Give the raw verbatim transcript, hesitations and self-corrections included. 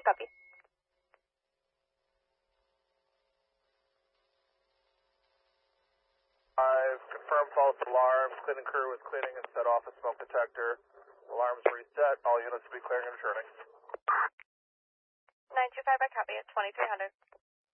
copy. I've confirmed false alarms. Cleaning crew is cleaning and set off a smoke detector. Alarms reset. All units will be clearing and returning. nine two five, I copy at twenty-three hundred.